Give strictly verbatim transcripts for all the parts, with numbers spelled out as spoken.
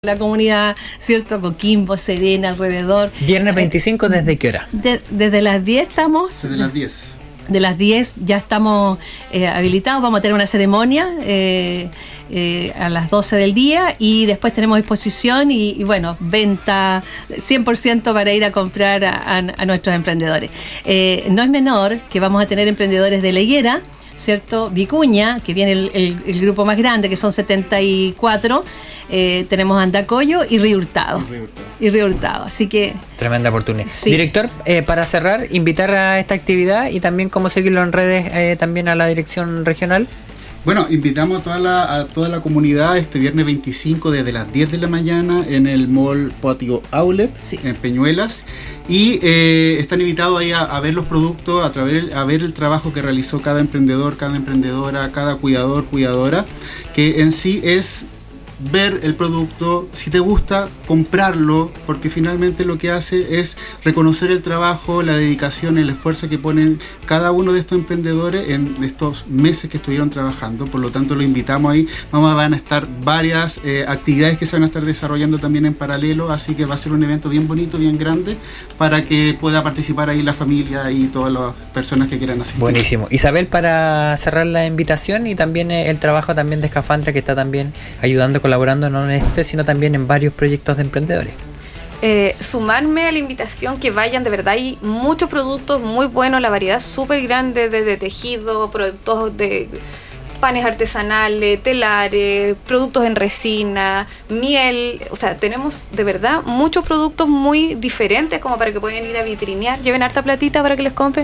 la comunidad, ¿cierto? Coquimbo, Serena, alrededor. Viernes veinticinco, ¿desde qué hora? De, desde las diez estamos. Desde las diez. De las diez ya estamos eh, habilitados. Vamos a tener una ceremonia eh, eh, a las doce del día y después tenemos exposición y, y bueno, venta cien por ciento para ir a comprar a, a, a nuestros emprendedores. Eh, no es menor que vamos a tener emprendedores de La Higuera, ¿cierto? Vicuña, que viene el, el, el grupo más grande, que son setenta y cuatro. Eh, tenemos Andacollo y Río Hurtado. Y Río Hurtado. Y Río Hurtado. Así que... Tremenda oportunidad. Sí. Director, eh, para cerrar, invitar a esta actividad y también cómo seguirlo en redes, eh, también a la dirección regional. Bueno, invitamos a toda la, a toda la comunidad este viernes veinticinco desde las diez de la mañana en el Mall Patio Outlet, sí, en Peñuelas. Y eh, están invitados ahí a, a ver los productos, a, través, a ver el trabajo que realizó cada emprendedor, cada emprendedora, cada cuidador, cuidadora, que en sí es ver el producto, si te gusta, comprarlo, porque finalmente lo que hace es reconocer el trabajo, la dedicación, el esfuerzo que ponen cada uno de estos emprendedores en estos meses que estuvieron trabajando. Por lo tanto, lo invitamos ahí. Vamos, van a estar varias eh, actividades que se van a estar desarrollando también en paralelo, así que va a ser un evento bien bonito, bien grande, para que pueda participar ahí la familia y todas las personas que quieran asistir. Buenísimo. Isabel, para cerrar la invitación y también eh, el trabajo también de Escafandra, que está también ayudando con colaborando no en este, sino también en varios proyectos de emprendedores. Eh, sumarme a la invitación, que vayan, de verdad hay muchos productos muy buenos, la variedad súper grande, desde tejido, productos de panes artesanales, telares, productos en resina, miel, o sea, tenemos de verdad muchos productos muy diferentes como para que puedan ir a vitrinear, lleven harta platita para que les compren.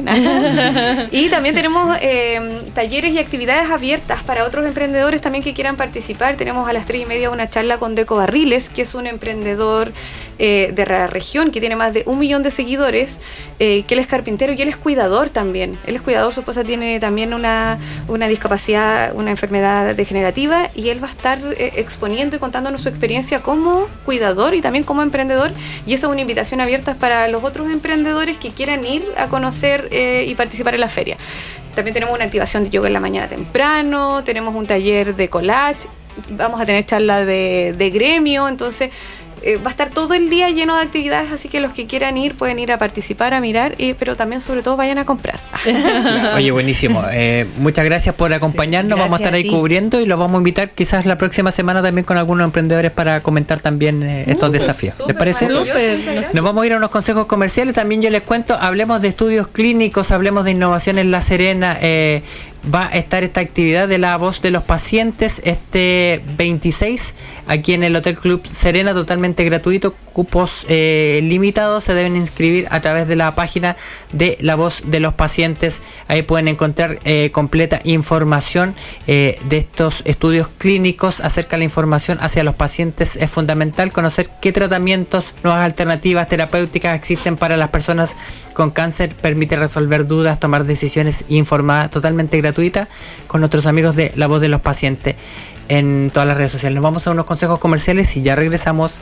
Y también tenemos eh, talleres y actividades abiertas para otros emprendedores también que quieran participar. Tenemos a las tres y media una charla con Deco Barriles, que es un emprendedor eh, de la región que tiene más de un millón de seguidores, eh, que él es carpintero y él es cuidador también. Él es cuidador, su esposa tiene también una, una discapacidad, una enfermedad degenerativa, y él va a estar eh, exponiendo y contándonos su experiencia como cuidador y también como emprendedor, y esa es una invitación abierta para los otros emprendedores que quieran ir a conocer eh, y participar en la feria. También tenemos una activación de yoga en la mañana temprano, tenemos un taller de collage, vamos a tener charla de, de gremio, entonces Eh, va a estar todo el día lleno de actividades, así que los que quieran ir pueden ir a participar, a mirar, eh, pero también sobre todo vayan a comprar. Oye, buenísimo. Eh, muchas gracias por acompañarnos. Sí, vamos a estar ahí a cubriendo y los vamos a invitar quizás la próxima semana también con algunos emprendedores para comentar también eh, estos uh, desafíos. Super, ¿Les parece? Super, Nos vamos a ir a unos consejos comerciales. También yo les cuento, hablemos de estudios clínicos, hablemos de innovación en La Serena. Eh, va a estar esta actividad de La Voz de los Pacientes este veintiséis aquí en el Hotel Club Serena, totalmente gratuito, cupos eh, limitados, se deben inscribir a través de la página de La Voz de los Pacientes. Ahí pueden encontrar eh, completa información eh, de estos estudios clínicos. Acerca de la información hacia los pacientes es fundamental conocer qué tratamientos, nuevas alternativas terapéuticas existen para las personas con cáncer, permite resolver dudas, tomar decisiones informadas, totalmente gratuita, con nuestros amigos de La Voz de los Pacientes en todas las redes sociales. Nos vamos a unos consejos comerciales y ya regresamos.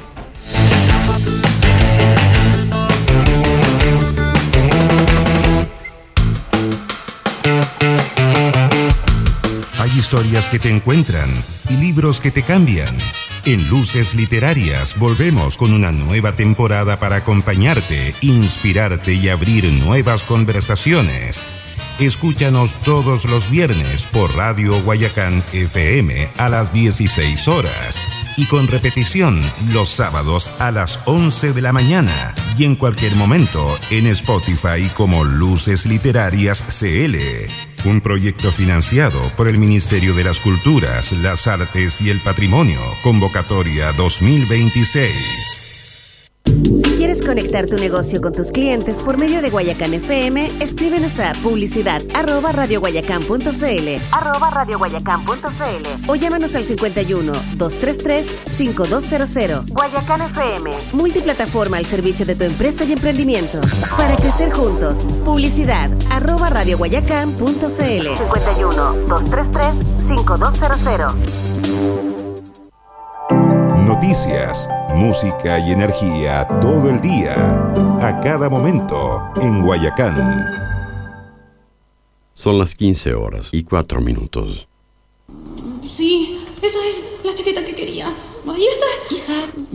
Hay historias que te encuentran y libros que te cambian. En Luces Literarias volvemos con una nueva temporada para acompañarte, inspirarte y abrir nuevas conversaciones. Escúchanos todos los viernes por Radio Guayacán F M a las dieciséis horas y con repetición los sábados a las once de la mañana y en cualquier momento en Spotify como Luces Literarias C L. Un proyecto financiado por el Ministerio de las Culturas, las Artes y el Patrimonio. Convocatoria dos mil veintiséis. Si quieres conectar tu negocio con tus clientes por medio de Guayacán F M, escríbenos a publicidad arroba radioguayacán.cl arroba radioguayacán.cl o llámanos al cincuenta y uno, doscientos treinta y tres, cincuenta y dos cero cero. Guayacán F M, multiplataforma al servicio de tu empresa y emprendimiento. Para crecer juntos, publicidad arroba radioguayacán.cl cincuenta y uno, doscientos treinta y tres, cincuenta y dos cero cero. Noticias, música y energía todo el día, a cada momento en Guayacán. Son las quince horas y cuatro minutos. Sí, esa es la chaqueta que quería. ¿ahí estás, hija?